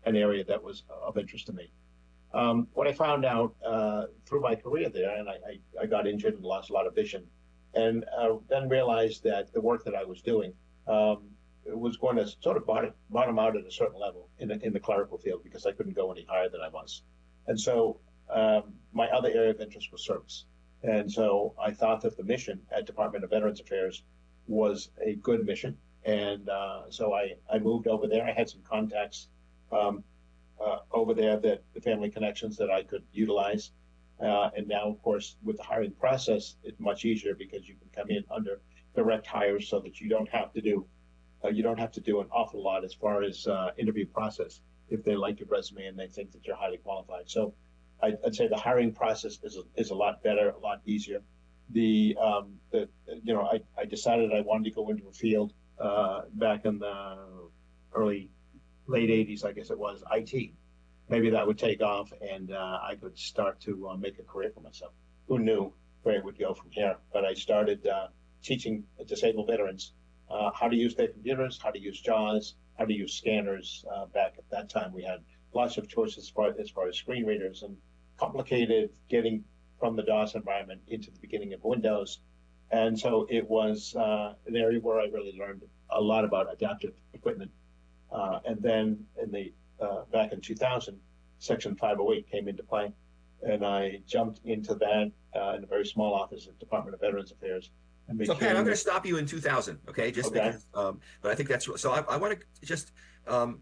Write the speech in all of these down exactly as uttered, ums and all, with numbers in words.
an area that was of interest to me. Um, what I found out uh, through my career there, and I, I, I got injured and lost a lot of vision, and uh, then realized that the work that I was doing um, was going to sort of bottom, bottom out at a certain level in the, in the clerical field because I couldn't go any higher than I was. And so um, my other area of interest was service. And so I thought that the mission at Department of Veterans Affairs was a good mission. And uh, so I, I moved over there. I had some contacts um, uh, over there, that the family connections that I could utilize. Uh, and now, of course, with the hiring process, it's much easier because you can come in under direct hires so that you don't have to do uh, you don't have to do an awful lot as far as uh, interview process if they like your resume and they think that you're highly qualified. So I'd, I'd say the hiring process is a, is a lot better, a lot easier. The um, the you know I, I decided I wanted to go into a field uh, back in the early late eighties, I guess it was, I T. Maybe that would take off and uh, I could start to uh, make a career for myself. Who knew where it would go from here? But I started uh, teaching disabled veterans uh, how to use their computers, how to use JAWS, how to use scanners. Uh, back at that time, we had lots of choices as far, as far as screen readers, and complicated getting from the DOS environment into the beginning of Windows. And so it was uh, an area where I really learned a lot about adaptive equipment. Uh, and then in the uh, back in two thousand, Section five oh eight came into play, and I jumped into that uh, in a very small office at Department of Veterans Affairs. And So Pat, I'm became going to stop you in two thousand, okay? Just okay. because, um, but I think that's so. I, I want to just um,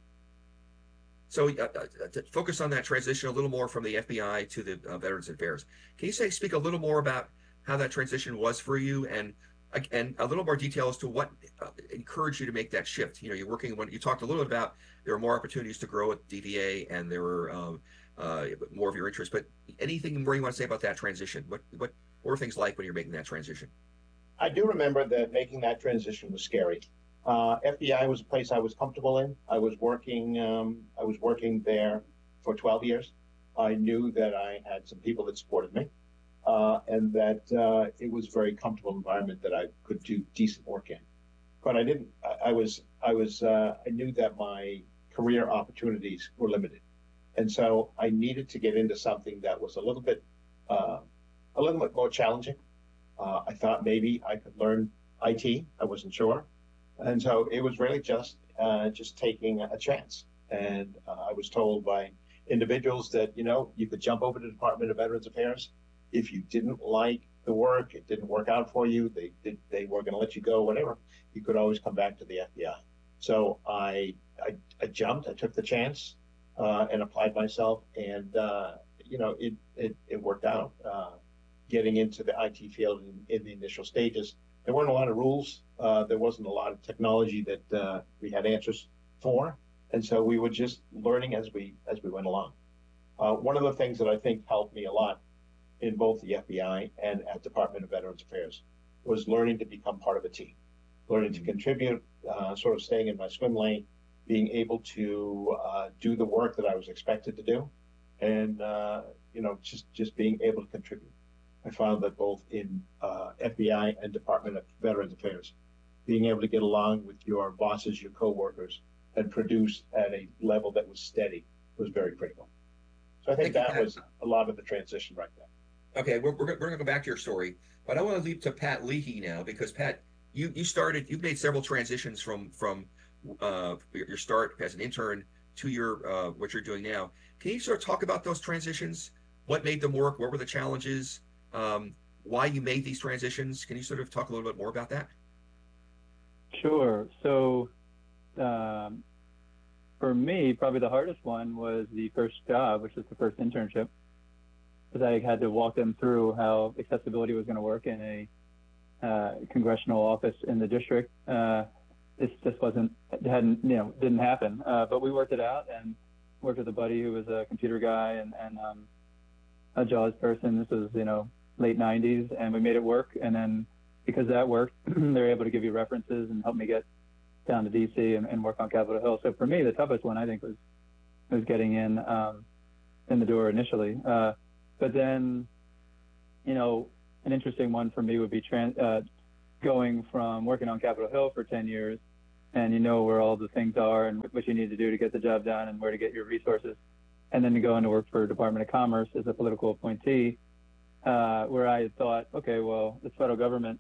so uh, uh, to focus on that transition a little more from the F B I to the uh, Veterans Affairs. Can you say speak a little more about how that transition was for you, and and a little more detail as to what uh, encouraged you to make that shift? You know, you're working when you talked a little bit about there were more opportunities to grow at D V A, and there were um, uh, more of your interest. But anything more you want to say about that transition? What what were things like when you're making that transition? I do remember that making that transition was scary. Uh, F B I was a place I was comfortable in. I was working. Um, I was working there for twelve years. I knew that I had some people that supported me, uh, and that uh, it was a very comfortable environment that I could do decent work in. But I didn't. I, I was. I was. Uh, I knew that my career opportunities were limited, and so I needed to get into something that was a little bit, uh, a little bit more challenging. Uh, I thought maybe I could learn I T. I wasn't sure, and so it was really just uh, just taking a chance. And uh, I was told by individuals that you know you could jump over to the Department of Veterans Affairs if you didn't like the work, it didn't work out for you, they did, they were going to let you go, whatever. You could always come back to the F B I. So I I, I jumped, I took the chance, uh, and applied myself, and uh, you know it it, it worked out. Uh, getting into the I T field in, in the initial stages, there weren't a lot of rules. Uh, there wasn't a lot of technology that uh, we had answers for, and so we were just learning as we as we went along. Uh, one of the things that I think helped me a lot in both the F B I and at Department of Veterans Affairs was learning to become part of a team, learning to contribute, uh, sort of staying in my swim lane, being able to uh, do the work that I was expected to do, and uh, you know just just being able to contribute. I found that both in uh, F B I and Department of Veterans Affairs, being able to get along with your bosses, your coworkers, and produce at a level that was steady was very critical. So I think Thank you, that Pat. was a lot of the transition right there. Okay, we're, we're, we're going to go back to your story, but I want to leap to Pat Leahy now because Pat, you you started, you've made several transitions from from uh, your, your start as an intern to your uh, what you're doing now. Can you sort of talk about those transitions? What made them work? What were the challenges? Um, why you made these transitions? Can you sort of talk a little bit more about that? Sure. So um, for me, probably the hardest one was the first job, which was the first internship, because I had to walk them through how accessibility was going to work in a uh, congressional office in the district. Uh, this just wasn't, it hadn't, you know, didn't happen. Uh, but we worked it out and worked with a buddy who was a computer guy and, and um, a JAWS person. This was, you know, late nineties, and we made it work. And then because that worked, they were able to give you references and help me get down to D C and, and work on Capitol Hill. So for me, the toughest one, I think, was was getting in um, in the door initially. Uh, but then, you know, an interesting one for me would be trans, uh, going from working on Capitol Hill for ten years and you know where all the things are and what you need to do to get the job done and where to get your resources. And then to go into work for Department of Commerce as a political appointee, uh, where I had thought, okay, well, it's federal government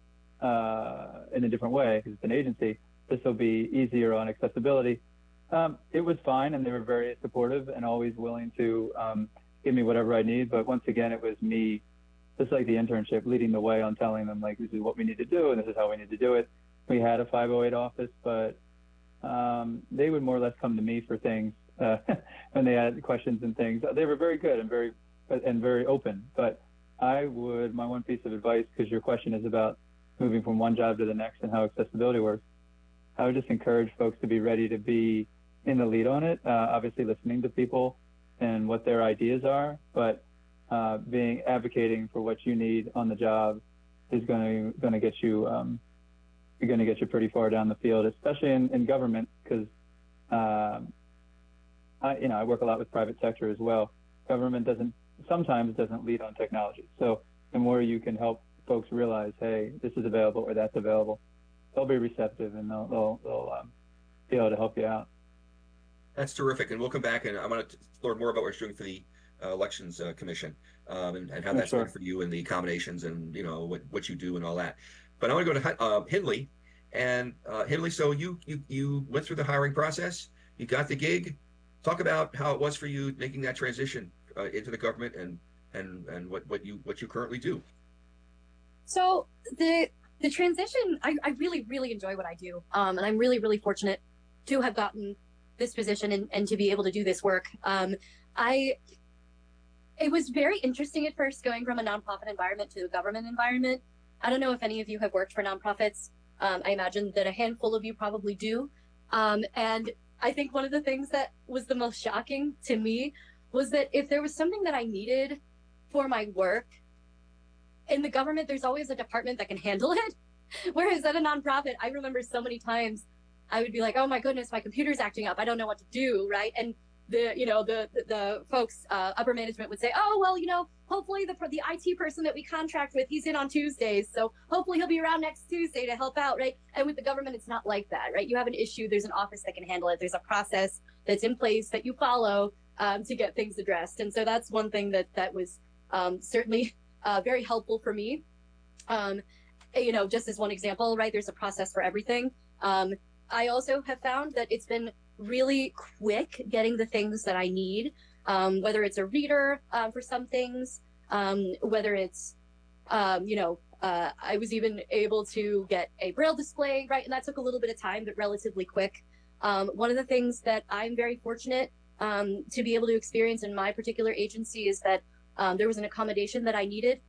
uh, in a different way because it's an agency. This will be easier on accessibility. Um, it was fine, and they were very supportive and always willing to um, give me whatever I need. But once again, it was me, just like the internship, leading the way on telling them, like, this is what we need to do, and this is how we need to do it. We had a five oh eight office, but um, they would more or less come to me for things uh, when they had questions and things. They were very good and very and very open. But I would, my one piece of advice, because your question is about moving from one job to the next and how accessibility works, I would just encourage folks to be ready to be in the lead on it, uh, obviously listening to people and what their ideas are, but uh, being advocating for what you need on the job is going to going to get you um, you're going to get you pretty far down the field, especially in, in government, because um, I you know I work a lot with private sector as well. Government doesn't sometimes doesn't lead on technology, so the more you can help folks realize, hey, this is available or that's available, they'll be receptive and they'll they'll, they'll um, be able to help you out. That's terrific, and we'll come back and I want to learn more about what you're doing for the uh, Elections uh, Commission um, and, and how that's sure. been for you and the accommodations and you know what, what you do and all that. But I want to go to uh, Hindley, and uh, Hindley. So you you you went through the hiring process, you got the gig. Talk about how it was for you making that transition uh, into the government and and and what what you what you currently do. So the the transition, I, I really really enjoy what I do, um, and I'm really really fortunate to have gotten this position and, and to be able to do this work. Um, I, it was very interesting at first going from a nonprofit environment to a government environment. I don't know if any of you have worked for nonprofits. Um, I imagine that a handful of you probably do. Um, and I think one of the things that was the most shocking to me was that if there was something that I needed for my work, in the government, there's always a department that can handle it. Whereas at a nonprofit, I remember so many times I would be like, oh my goodness, my computer's acting up. I don't know what to do, right? And the, you know, the the, the folks, uh, upper management would say, oh, well, you know, hopefully the the I T person that we contract with, he's in on Tuesdays. So hopefully he'll be around next Tuesday to help out, right? And with the government, it's not like that, right? You have an issue, there's an office that can handle it. There's a process that's in place that you follow um, to get things addressed. And so that's one thing that, that was um, certainly uh, very helpful for me. Um, you know, just as one example, right? There's a process for everything. Um, I also have found that it's been really quick getting the things that I need, um, whether it's a reader uh, for some things, um, whether it's, um, you know, uh, I was even able to get a Braille display, right? And that took a little bit of time, but relatively quick. Um, one of the things that I'm very fortunate um, to be able to experience in my particular agency is that um, there was an accommodation that I needed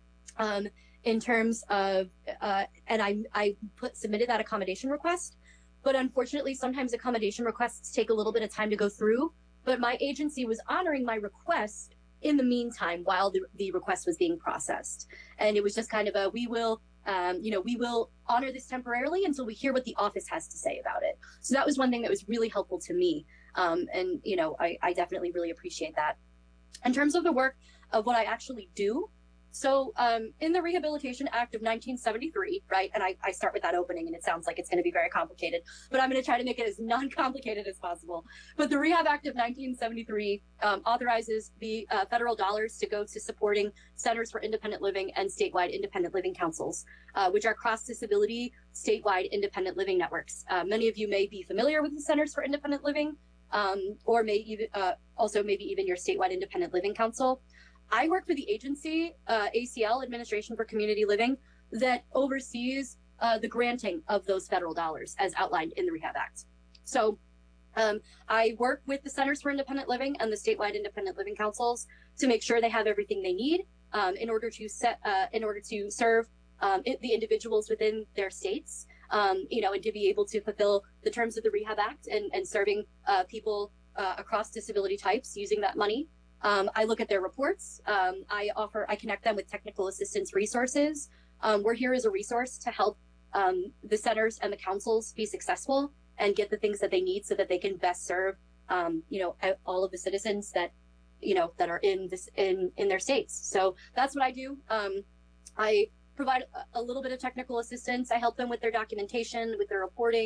um, in terms of, uh, and I, I put submitted that accommodation request. But unfortunately, sometimes accommodation requests take a little bit of time to go through. But my agency was honoring my request in the meantime while the, the request was being processed. And it was just kind of a, we will, um, you know, we will honor this temporarily until we hear what the office has to say about it. So that was one thing that was really helpful to me. Um, and, you know, I, I definitely really appreciate that. In terms of the work of what I actually do, so um, in the Rehabilitation Act of nineteen seventy-three, right, and I, I start with that opening and it sounds like it's going to be very complicated, but I'm going to try to make it as non-complicated as possible. But the Rehab Act of nineteen seventy-three um, authorizes the uh, federal dollars to go to supporting Centers for Independent Living and statewide independent living councils, uh, which are cross-disability statewide independent living networks. Uh, many of you may be familiar with the Centers for Independent Living, um, or may even, uh, also maybe even your statewide independent living council. I work for the agency, uh, A C L, Administration for Community Living, that oversees uh, the granting of those federal dollars as outlined in the Rehab Act. So um, I work with the Centers for Independent Living and the statewide independent living councils to make sure they have everything they need um, in order to set, uh, in order to serve um, it, the individuals within their states, um, you know, and to be able to fulfill the terms of the Rehab Act and, and serving uh, people uh, across disability types using that money. Um, I look at their reports. Um, I offer, I connect them with technical assistance resources. Um, we're here as a resource to help um, the centers and the councils be successful and get the things that they need so that they can best serve, um, you know, all of the citizens that, you know, that are in this in in their states. So that's what I do. Um, I provide a, a little bit of technical assistance. I help them with their documentation, with their reporting,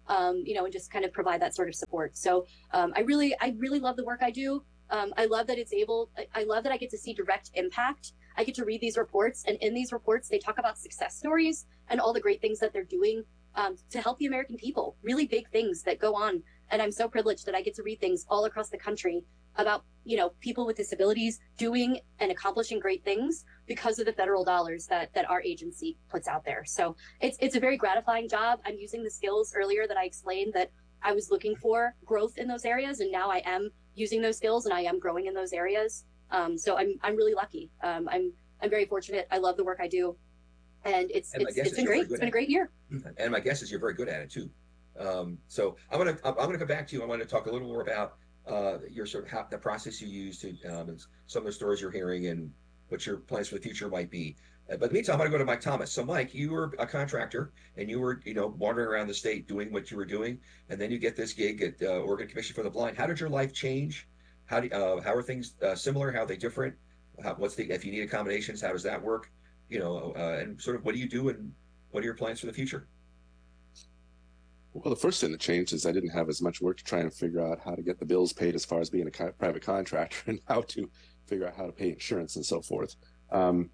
um, you know, and just kind of provide that sort of support. So um, I really, I really love the work I do. Um, I love that it's able, I, I love that I get to see direct impact. I get to read these reports, and in these reports, they talk about success stories and all the great things that they're doing um, to help the American people, really big things that go on. And I'm so privileged that I get to read things all across the country about, you know, people with disabilities doing and accomplishing great things because of the federal dollars that that our agency puts out there. So it's it's a very gratifying job. I'm using the skills earlier that I explained that I was looking for growth in those areas, and now I am using those skills and I am growing in those areas. Um, so I'm I'm really lucky. Um, I'm I'm very fortunate. I love the work I do, and it's And it's, it's been great. It's been a great year. And my guess is you're very good at it too. Um, so I'm gonna I'm gonna come back to you. I want to talk a little more about uh, your sort of how, the process you use to um, and some of the stories you're hearing and what your plans for the future might be. Uh, but in the meantime, I'm going to go to Mike Thomas. So Mike, you were a contractor and you were, you know, wandering around the state doing what you were doing, and then you get this gig at uh, Oregon Commission for the Blind. How did your life change? How do uh, how are things uh, similar? How are they different? How, what's the if you need accommodations? How does that work? You know, uh, and sort of what do you do and what are your plans for the future? Well, the first thing that changed is I didn't have as much work to try and figure out how to get the bills paid as far as being a co- private contractor and how to figure out how to pay insurance and so forth. Um,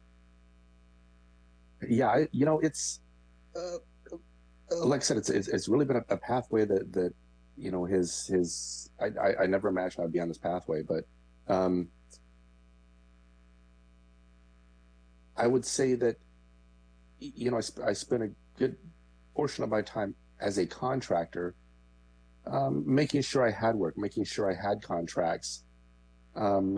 yeah, I, you know, it's uh, like I said, it's it's, it's really been a, a pathway that that you know his his I, I, I never imagined I'd be on this pathway, but um, I would say that you know I, sp- I spent a good portion of my time as a contractor, um, making sure I had work, making sure I had contracts, um,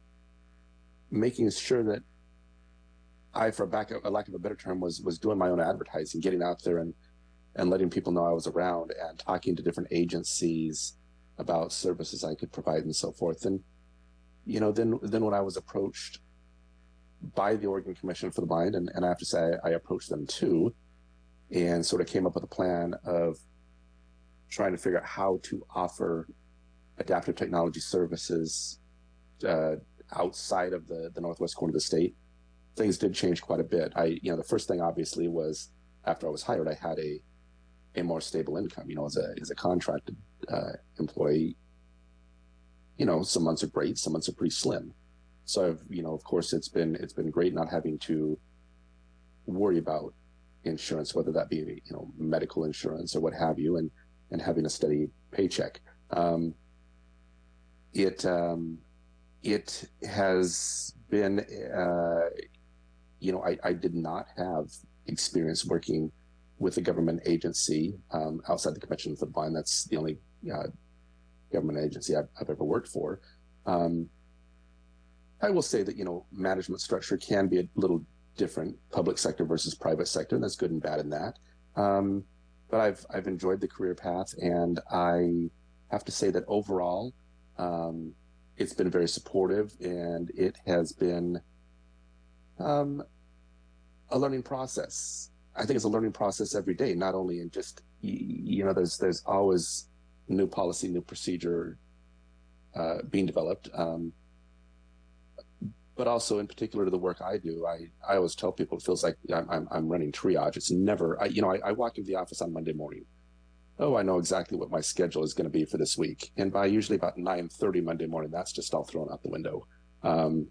making sure that I, for back, a lack of a better term, was was doing my own advertising, getting out there and and letting people know I was around and talking to different agencies about services I could provide and so forth. And you know, then then when I was approached by the Oregon Commission for the Blind, and, and I have to say I, I approached them too, and sort of came up with a plan of trying to figure out how to offer adaptive technology services uh, outside of the, the northwest corner of the state. Things did change quite a bit. I, you know, the first thing obviously was after I was hired, I had a a more stable income. You know, as a as a contracted uh, employee, you know, some months are great, some months are pretty slim. So, I've, you know, of course, it's been it's been great not having to worry about insurance, whether that be, you know, medical insurance or what have you, and and having a steady paycheck. Um, it um, it has been, uh, you know, I, I did not have experience working with a government agency um, outside the Commission for the Blind. That's the only uh, government agency I've, I've ever worked for. Um, I will say that, you know, management structure can be a little different, public sector versus private sector, and there's good and bad in that. Um, but I've I've enjoyed the career path, and I have to say that overall, um, it's been very supportive, and it has been um, a learning process. I think it's a learning process every day, not only in just, you know, there's there's always new policy, new procedure uh, being developed. Um, but also in particular to the work I do, I, I always tell people it feels like I'm, I'm, I'm running triage. It's never, I, you know, I, I walk into the office on Monday morning. Oh, I know exactly what my schedule is going to be for this week. And by usually about nine thirty Monday morning, that's just all thrown out the window. Um,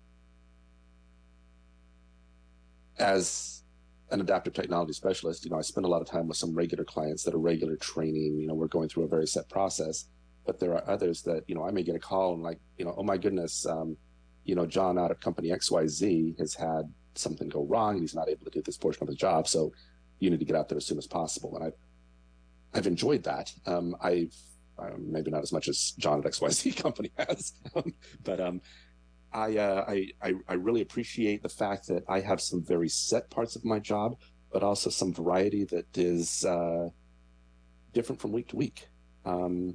as an adaptive technology specialist, you know, I spend a lot of time with some regular clients that are regular training. You know, we're going through a very set process, but there are others that, you know, I may get a call and like, you know, oh my goodness, um, you know, John out at company X Y Z has had something go wrong and he's not able to do this portion of the job. So you need to get out there as soon as possible. And I've, I've enjoyed that. Um, I've, um, maybe not as much as John at X Y Z company has, um, but um, I, uh, I, I, I really appreciate the fact that I have some very set parts of my job, but also some variety that is uh, different from week to week. Um,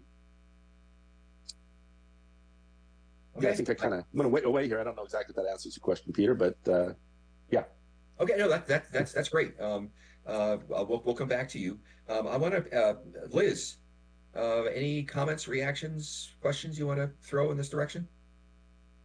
Okay. Yeah, I think I kind of went away, away here. I don't know exactly if that answers your question, Peter, but uh, yeah. Okay, no, that, that that's that's great. Um, uh, we'll we'll come back to you. Um, I want to, uh, Liz, uh, any comments, reactions, questions you want to throw in this direction?